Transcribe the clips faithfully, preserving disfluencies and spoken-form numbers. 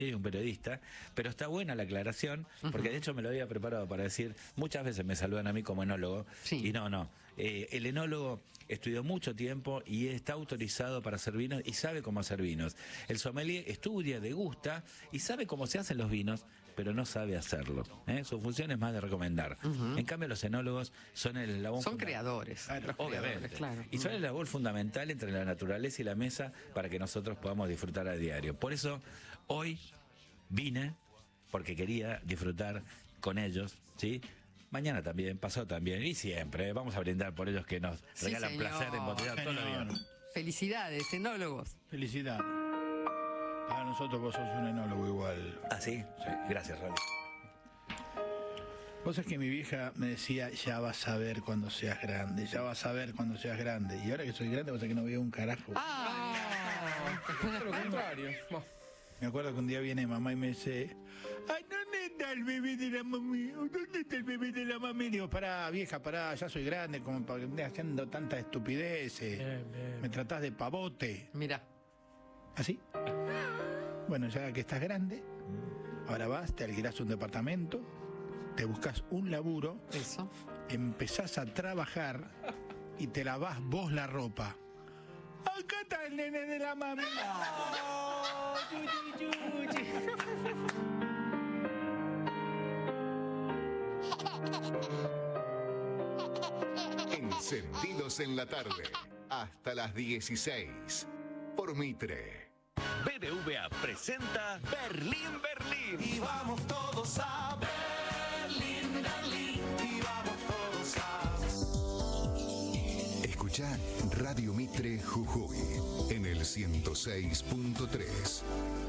Soy un periodista, pero está buena la aclaración, porque de hecho me lo había preparado para decir, muchas veces me saludan a mí como enólogo, sí. y no, no, eh, el enólogo estudió mucho tiempo y está autorizado para hacer vinos y sabe cómo hacer vinos. El sommelier estudia, degusta y sabe cómo se hacen los vinos, pero no sabe hacerlo, ¿eh? Su función es más de recomendar. Uh-huh. En cambio los enólogos son el eslabón Son creadores, claro, obviamente, creadores, claro. Y son el labor fundamental entre la naturaleza y la mesa para que nosotros podamos disfrutar a diario. Por eso, hoy vine porque quería disfrutar con ellos, ¿sí? Mañana también, pasó también, y siempre. Vamos a brindar por ellos que nos Sí, regalan señor. placer en botella todos los días. Felicidades, enólogos. Felicidades. Para nosotros vos sos un enólogo igual. ¿Ah, sí? Sí. Gracias, Rolly. Vos sabés que mi vieja me decía, ya vas a ver cuando seas grande, ya vas a ver cuando seas grande. Y ahora que soy grande, vos sabés que no veo un carajo. Ah, lo contrario. Me acuerdo que un día viene mamá y me dice, ay, ¿dónde está el bebé de la mami? ¿Dónde está el bebé de la mami? Y digo, pará, vieja, pará, ya soy grande, como para que me estés haciendo tantas estupideces. Bien, bien. Me tratás de pavote. Mira. ¿Así? Bueno, ya que estás grande, ahora vas, te alquilás un departamento, te buscas un laburo, eso, empezás a trabajar y te lavás vos la ropa. Acá está el nene de la mami. Oh, yuyi, yuyi. Encendidos en la tarde, hasta las dieciséis, por Mitre. B B V A presenta Berlín, Berlín. Y vamos todos a Berlín, Berlín. Y vamos todos a... Escuchá Radio Mitre Jujuy en el ciento seis punto tres.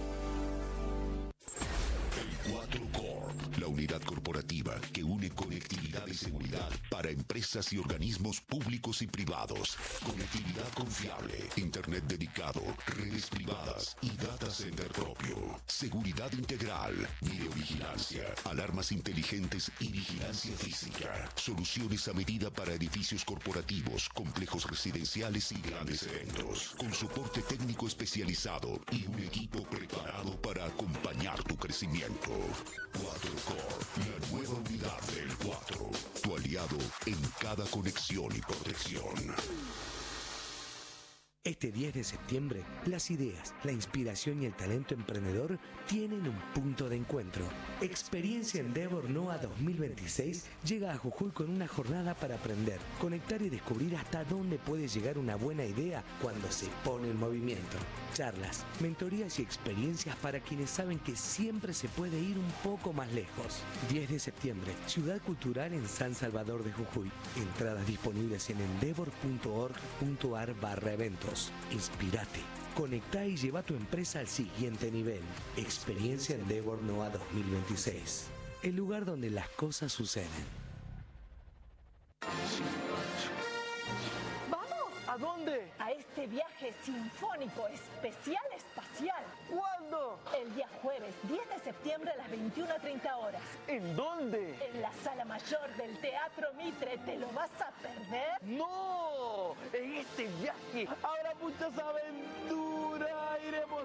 El cuatro Corp, la unidad corporativa que une conectividad y seguridad para empresas y organismos públicos y privados. Conectividad confiable, internet dedicado, redes privadas y data center propio. Seguridad integral, videovigilancia, alarmas inteligentes y vigilancia física. Soluciones a medida para edificios corporativos, complejos residenciales y grandes eventos. Con soporte técnico especializado y un equipo preparado para acompañar tu crecimiento. cuatro Corp, la nueva unidad del cuatro. Tu aliado en cada conexión y protección. Este diez de septiembre, las ideas, la inspiración y el talento emprendedor tienen un punto de encuentro. Experiencia Endeavor NOA dos mil veintiséis llega a Jujuy con una jornada para aprender, conectar y descubrir hasta dónde puede llegar una buena idea cuando se pone en movimiento. Charlas, mentorías y experiencias para quienes saben que siempre se puede ir un poco más lejos. diez de septiembre, Ciudad Cultural en San Salvador de Jujuy. Entradas disponibles en endeavor punto org punto ar barra eventos. Inspirate, conectá y lleva tu empresa al siguiente nivel. Experiencia Endeavor NOA dos mil veintiséis. El lugar donde las cosas suceden. ¿A dónde? A este viaje sinfónico especial espacial. ¿Cuándo? El día jueves diez de septiembre a las veintiuna treinta horas. ¿En dónde? En la sala mayor del Teatro Mitre. ¿Te lo vas a perder? ¡No! En este viaje habrá muchas aventuras. Iremos